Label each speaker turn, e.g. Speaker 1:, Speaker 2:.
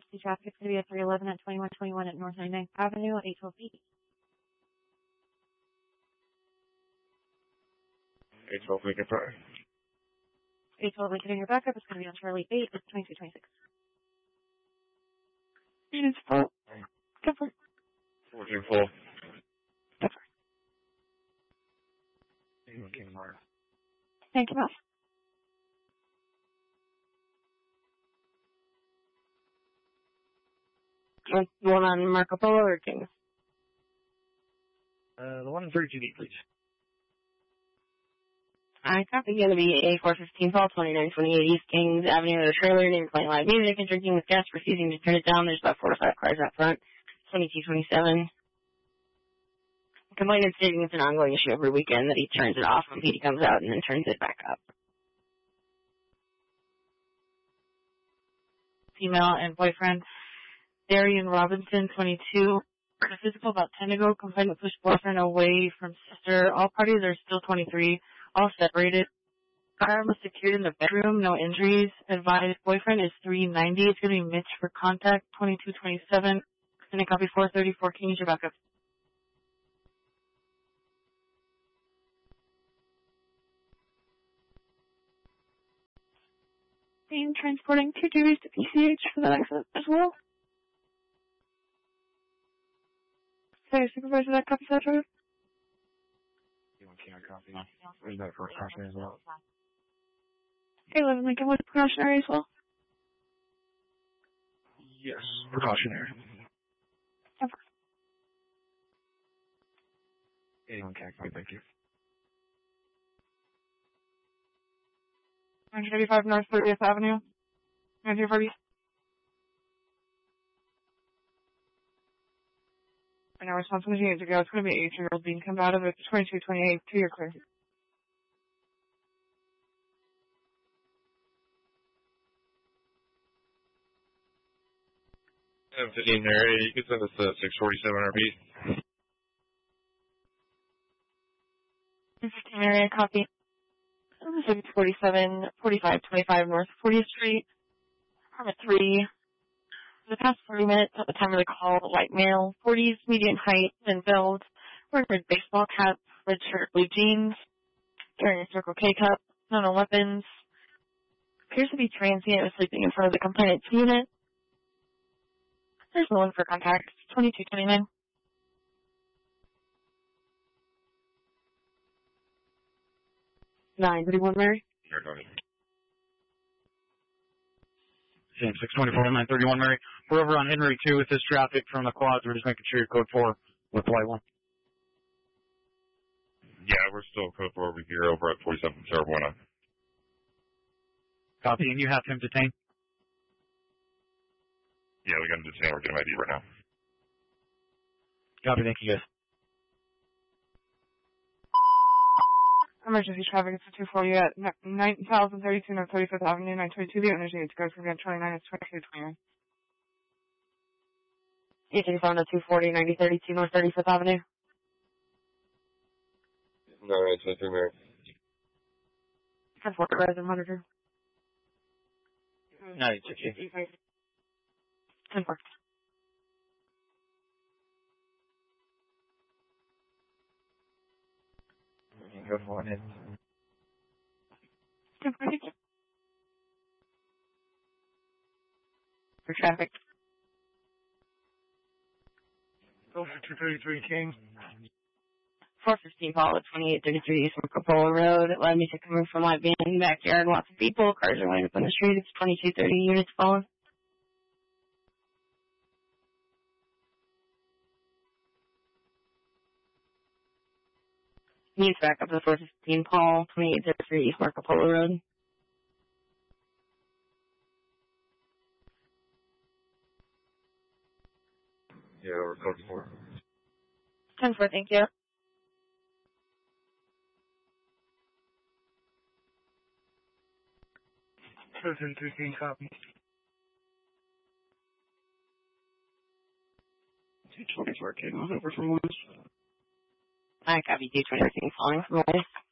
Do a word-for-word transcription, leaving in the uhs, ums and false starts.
Speaker 1: emergency traffic is going to be at three eleven at twenty-one twenty-one at North ninety-ninth Avenue at eight twelve feet.
Speaker 2: eight twelve Lincoln Park.
Speaker 1: eight twelve Lincoln in your backup is going to be on Charlie eight at twenty-two twenty-six.
Speaker 3: Units full. Go for it.
Speaker 2: fourteen full.
Speaker 3: Go for
Speaker 2: it. King Mark.
Speaker 3: Thank you, boss. One on Marco Polo or Kings?
Speaker 2: Uh, the one in thirty-two D, please.
Speaker 3: I copy. Going to be A four fifteen Paul, twenty-nine twenty-eight East Kings Avenue. The trailer name playing live music and drinking with guests, refusing to turn it down. There's about four to five cars out front. twenty-two twenty-seven. Complaining stating it's an ongoing issue every weekend that he turns it off when Petey comes out and then turns it back up.
Speaker 1: Female and boyfriend. Darian Robinson, twenty-two. The physical about ten ago. Complainant pushed boyfriend away from sister. All parties are still twenty-three. All separated. Firearm was secured in the bedroom. No injuries. Advised boyfriend is three ninety. It's going to be Mitch for contact. twenty-two twenty-seven. And a copy four thirty-four. Can you use your backup?
Speaker 3: Being transporting two duties to P C H for the next as well. Sorry, supervisor, that copy that road?
Speaker 2: You want King copy? Or is that for precautionary as well?
Speaker 3: Okay, eleven Lincoln with precautionary as well.
Speaker 2: Yes, precautionary.
Speaker 3: Okay.
Speaker 2: eighty-one King copy, thank you.
Speaker 1: one thirty-five North thirtieth Avenue. nine zero five East. I know response from the unit to go. It's going to be an eighteen-year-old being come out of it. twenty-two twenty-eight, two-year clear.
Speaker 2: seven fifteen Mary, you can send us to six forty-seven R P.
Speaker 1: six fifteen area copy. six forty-seven, forty-five twenty-five North fortieth Street. Apartment three. For the past forty minutes at the time of the call, white male, forties, medium height, and build, wearing red baseball cap, red shirt, blue jeans, carrying a Circle K cup, no no weapons. Appears to be transient, was sleeping in front of the complainant's unit. There's no one for contact. twenty-two twenty-nine.
Speaker 3: nine thirty-one Mary.
Speaker 2: Here, Tony.
Speaker 4: Same six twenty-four, nine thirty-one Mary. We're over on Henry two with this traffic from the quads. We're just making sure you're code four with light one.
Speaker 2: Yeah, we're still code four over here over at forty-seven Sarah Buena.
Speaker 4: Copy, and you have him detained?
Speaker 2: Yeah, we got him detained. We're getting him I D right now.
Speaker 4: Copy, thank you guys.
Speaker 1: Emergency traffic is two forty at nine thousand thirty-two North thirty-fifth Avenue, nine twenty-two. The energy to go from twenty-nine is twenty-two twenty-nine.
Speaker 3: eighteen found at two forty, ninety thirty-two North thirty-fifth Avenue.
Speaker 2: No, right, twenty-three Mary.
Speaker 3: ten four, resident monitor.
Speaker 4: No, it's okay.
Speaker 3: ten four.
Speaker 2: Go for it.
Speaker 3: ten four, thank you. For traffic.
Speaker 2: Go for two thirty-three King.
Speaker 3: four fifteen Paul at twenty-eight thirty-three East Marco Road. It led me to coming from my van backyard. Lots of people. Cars are lined up on the street. It's twenty-two thirty units falling. Units back up to four fifteen Paul, twenty-eight thirty-three East Marco Polo Road.
Speaker 2: Yeah, we're code four.
Speaker 3: ten four, thank you.
Speaker 2: thirteen thirteen copy.
Speaker 3: two twenty-four King was over from Lewis. I copy two twenty-four King falling from Lewis.